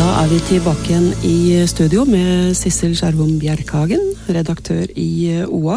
vi tilbake igjen i studio med Sissel Skjervom Bjerkhagen, redaktør i OA.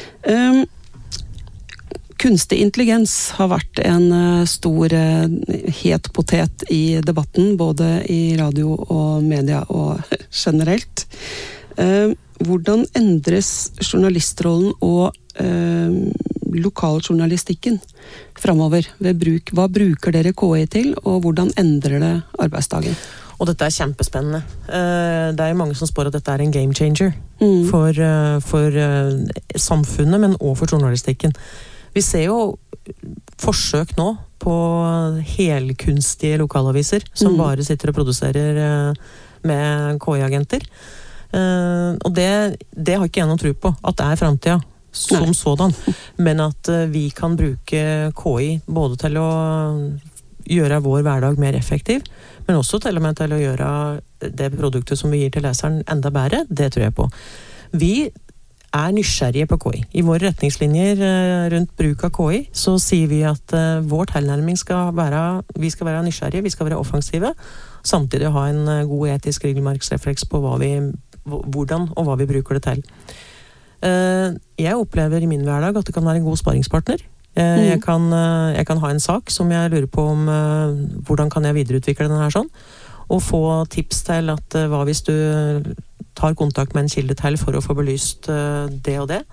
Kunstig intelligens har vært en stor het potet i debatten, både i radio og media og generelt. Hvordan endres journalistrollen og lokaljournalistikken fremover ved bruk? Hva bruker dere KI til, og hvordan endrer det arbeidsdagen? Og dette kjempespennende. Det jo mange som spår at dette en game changer for samfunnet, men også for journalistikken. Vi ser jo forsøk nå på helkunstige lokalaviser som bare sitter og produserer med KI-agenter. Og det har ikke jeg noen tro på, at det fremtiden som sådan, men at vi kan bruke KI både til å gjøre vår hverdag mer effektiv, men også til og med til å gjøre det produktet som vi gir til leseren enda bedre. Det tror jeg på. Vi nysgjerrige på KI. I våre retningslinjer rundt bruk av KI så sier vi at vår tilnærming skal være, vi skal være nysgjerrige, vi skal være offensive, samtidig ha en god etisk regelmarksrefleks på hvordan og hva vi bruker det til. Jeg opplever i min hverdag at det kan være en god sparingspartner. Jeg kan ha en sak som jeg lurer på om hvordan kan jeg videreutvikle den her sånn, og få tips til at hva hvis du tar kontakt med en kilde til for å få belyst det og det.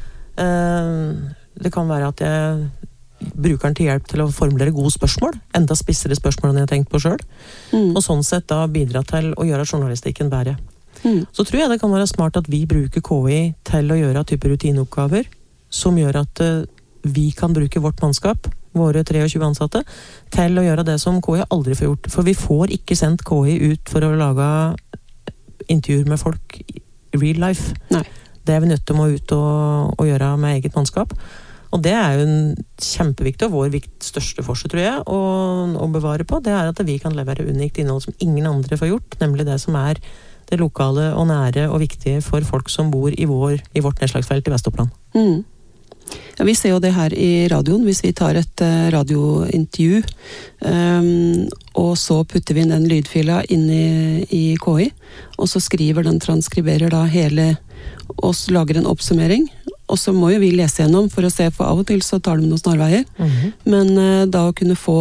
Det kan være at jeg bruker den til hjelp til å formulere gode spørsmål, enda spissere spørsmål enn jeg har tenkt på selv, og sånn sett da bidra til å gjøre journalistikken bedre. Så tror jeg det kan være smart at vi bruker KI til å gjøre type rutineoppgaver som gjør at vi kan bruke vårt mannskap, våre 23 ansatte, til å gjøre det som KI aldri får gjort. For vi får ikke sendt KI ut for å lage intervjuer med folk i real life. Nei. Det vi nødt til å ut og gjøre med eget mannskap. Og det jo en kjempeviktig, og vår største forskjell, tror jeg, å bevare på, det at vi kan levere unikt innhold som ingen andre får gjort, nemlig det som det lokale og nære og viktige for folk som bor i vårt nedslagsfelt i Vest-Oppland. Ja, vi ser jo det her i radioen, hvis vi tar et radiointervju, og så putter vi inn den lydfila inn i KI, og så transkriberer da hele, og lager en oppsummering, og så må jo vi lese gjennom for å se, for av og til så tar de noen snarveier, men da å kunne få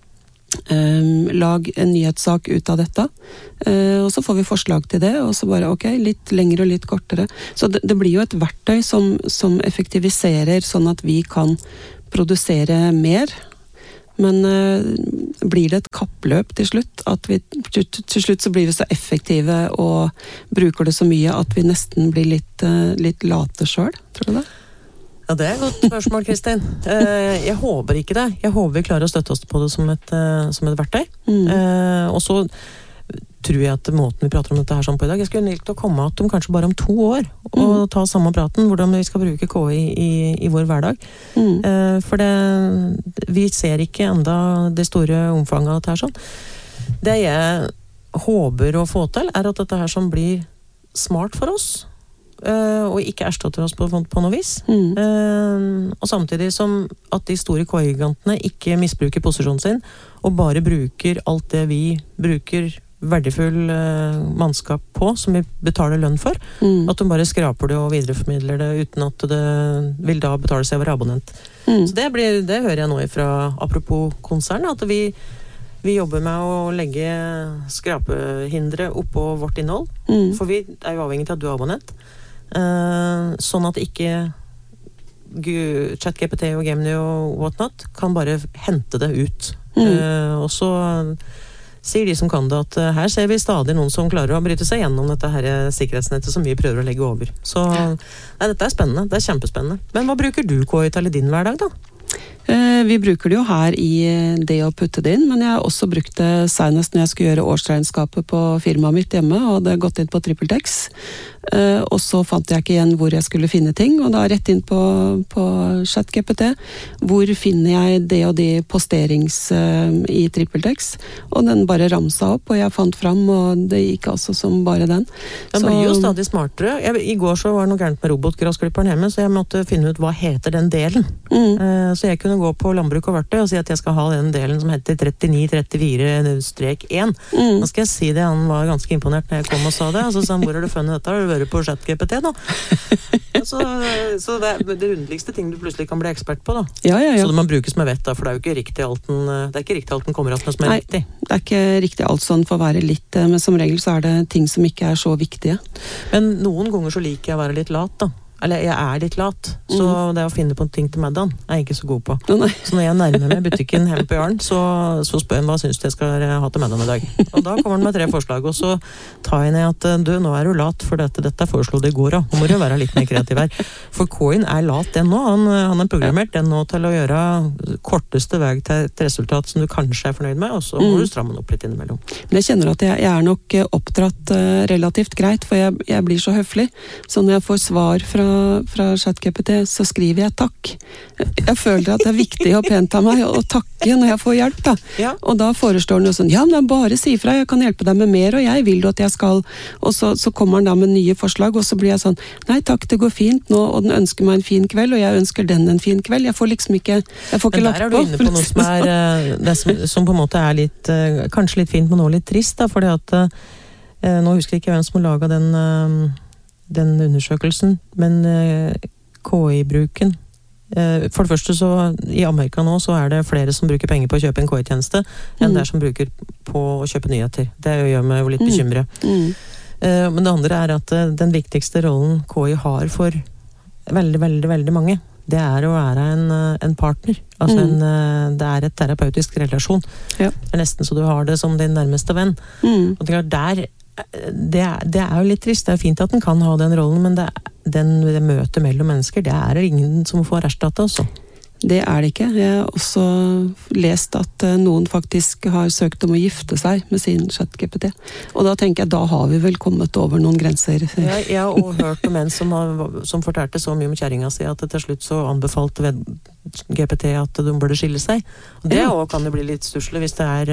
lag en nyhetssak ut av dette, og så får vi forslag til det, og så bare ok, litt lengre og litt kortere. Så det blir jo et verktøy som effektiviserer sånn at vi kan produsere mer, men blir det et kappløp til slutt, at vi til slutt så blir vi så effektive og bruker det så mye at vi nesten blir litt late selv, tror du det? Ja, det et godt spørsmål, Kristin. Jeg håper ikke det. Jeg håper vi klarer å støtte oss på det som et verktøy. Og så tror jeg at måten vi prater om dette her sånn på i dag, jeg skulle likt å komme at kanskje bare om 2 år og ta samme praten, hvordan vi skal bruke KI i vår hverdag. For vi ser ikke enda det store omfanget av dette her sånn. Det jeg håper å få til at dette her som blir smart for oss, og ikke erstatter oss på noe vis. Og samtidig som at de store KI-gigantene ikke misbruker posisjonen sin, og bare bruker alt det vi bruker verdifull mannskap på, som vi betaler lønn for, at de bare skraper det og videreformidler det uten at det vil da betale seg å være abonnent. Så det hører jeg nå fra apropos konsern, at vi jobber med å legge skrapehindre oppå vårt innhold, for vi jo avhengig av at du abonnent, sånn at ikke ChatGPT og Gemini og whatnot kan bare hente det ut. Og så sier de som kan det at her ser vi stadig noen som klarer å bryte seg gjennom dette her sikkerhetsnettet som vi prøver å legge over. Så dette spennende, det kjempespennende. Men hva bruker du KI til i din hverdag da? Vi bruker det jo her i det å putte det inn, men jeg har også brukt det senest når jeg skulle gjøre årsregnskapet på firmaet mitt hjemme, og det gått inn på TrippelTex. Og så fant jeg ikke igjen hvor jeg skulle finne ting, og da rett inn på ChatGPT. Hvor finner jeg det og de posterings i TrippelTex? Og den bare ramsa opp, og jeg fant fram, og det gikk altså som bare den. Den blir jo stadig smartere. I går så var det noe gærent med robotgrassklipperen hjemme, så jeg måtte finne ut hva heter den delen. Så jeg kunne kunne gå på landbruk og verktøy og si at jeg skal ha den delen som heter 3934-1. Nå skal jeg si det, han var ganske imponert når jeg kom og sa det, og så sa han, hvor har du funnet dette? Har du vært på ChatGPT nå? Så det er det underligste ting du plutselig kan bli ekspert på, da. Ja. Så det må brukes med vett, da, for det er jo ikke riktig alt den kommer opp med som er riktig. Det er ikke riktig alt sånn for å være litt, men som regel så er det ting som ikke er så viktige. Men noen ganger så liker jeg å være litt lat, da. Eller jeg er litt lat, så det å finne på en ting til middagen er jeg ikke så god på. Så når jeg nærmer meg butikken hjemme på Jarn, så spør jeg hva synes du jeg skal ha til middagen i dag. Og da kommer han med 3 forslag, og så tar jeg ned at du, nå er du lat, for dette foreslo det i går, da. Nå må du være litt mer kreativ her. For Coin er lat den nå, han er programmert den nå til å gjøre korteste vei til et resultat som du kanskje er fornøyd med, og så må du stramme den opp litt innimellom. Men jeg kjenner at jeg er nok oppdratt relativt greit, for jeg blir så høflig, så når jeg får svar fra ChatGPT, så skriver jeg takk. Jeg føler at det er viktig og pent av meg å takke når jeg får hjelp, da. Ja. Og da forestår den jo sånn, ja, men bare si fra, jeg kan hjelpe deg med mer, og jeg vil at jeg skal, og så kommer den da med nye forslag, og så blir jeg sånn, nei takk, det går fint nå, og den ønsker meg en fin kveld, og jeg ønsker den en fin kveld. Jeg får liksom ikke, jeg får ikke lagt på. Men der er du inne på noe som på en måte er litt, kanskje litt fint, men også litt trist, da, fordi at nå husker jeg ikke hvem som har laget den undersøkelsen, men KI-bruken. For det første så, i Amerika nå, så er det flere som bruker penger på å kjøpe en KI-tjeneste, enn der som bruker på å kjøpe nyheter. Det gjør meg jo litt bekymret. Men det andre er at den viktigste rollen KI har for veldig, veldig, veldig mange, det er å være en partner. Altså det er et terapeutisk relasjon. Ja. Det er nesten så du har det som din nærmeste venn. Og det er der det er jo litt trist. Det er fint at den kan ha den rollen, men det møtet mellom mennesker, det er det ingen som får erstattet også. Det er det ikke. Jeg har også lest at noen faktisk har søkt om å gifte seg med sin ChatGPT. Og da tenker jeg, da har vi vel kommet over noen grenser. Jeg har også hørt om en som fortalte så mye om kjæringa si at til slutt så anbefalte GPT at de burde skille seg. Og det også kan det bli litt stusslig hvis det er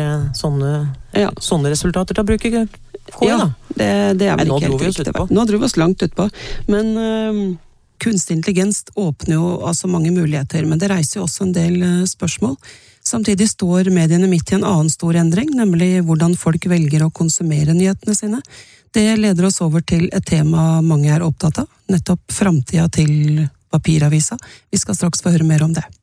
sånne resultater til å bruke KI, da. Det er vel ikke helt riktig. Nå dro vi oss langt utpå. Men kunstig intelligens åpner jo altså mange muligheter, men det reiser jo også en del spørsmål. Samtidig står mediene midt i en annen stor endring, nemlig hvordan folk velger å konsumere nyhetene sine. Det leder oss over til et tema mange er opptatt av, nettopp framtida til papiravisa. Vi skal straks få høre mer om det.